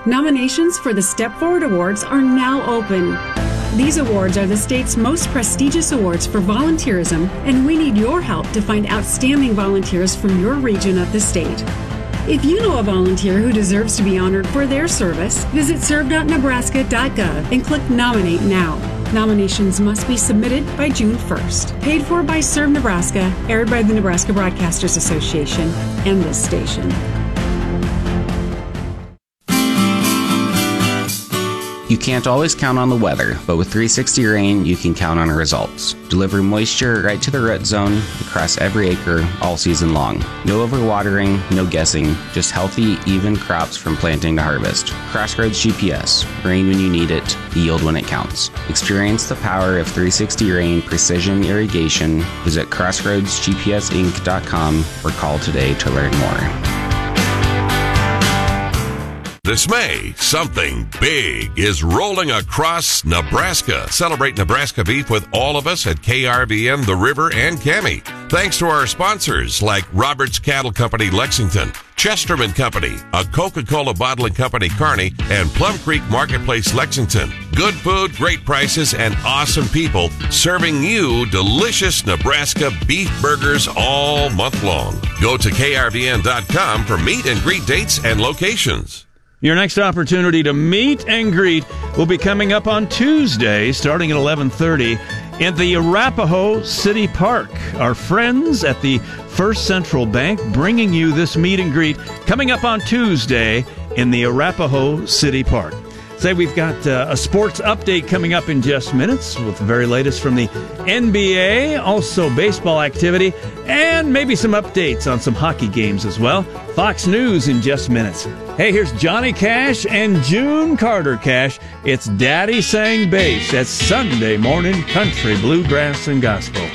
Nominations for the Step Forward Awards are now open. These awards are the state's most prestigious awards for volunteerism, and we need your help to find outstanding volunteers from your region of the state. If you know a volunteer who deserves to be honored for their service, visit serve.nebraska.gov and click Nominate Now. Nominations must be submitted by June 1st. Paid for by Serve Nebraska, aired by the Nebraska Broadcasters Association and this station. You can't always count on the weather, but with 360 Rain, you can count on results. Deliver moisture right to the root zone across every acre all season long. No overwatering, no guessing, just healthy, even crops from planting to harvest. Crossroads GPS. Rain when you need it, yield when it counts. Experience the power of 360 Rain Precision Irrigation. Visit crossroadsgpsinc.com or call today to learn more. This May, something big is rolling across Nebraska. Celebrate Nebraska beef with all of us at KRVN, The River, and Cami. Thanks to our sponsors like Roberts Cattle Company, Lexington, Chesterman Company, a Coca-Cola bottling company, Kearney, and Plum Creek Marketplace, Lexington. Good food, great prices, and awesome people serving you delicious Nebraska beef burgers all month long. Go to krvn.com for meet and greet dates and locations. Your next opportunity to meet and greet will be coming up on Tuesday, starting at 11:30, in the Arapahoe City Park. Our friends at the First Central Bank bringing you this meet and greet coming up on Tuesday in the Arapahoe City Park. Say we've got a sports update coming up in just minutes with the very latest from the NBA, also baseball activity, and maybe some updates on some hockey games as well. Fox News in just minutes. Hey, here's Johnny Cash and June Carter Cash. It's Daddy Sang Bass. That's Sunday morning country, bluegrass, and gospel.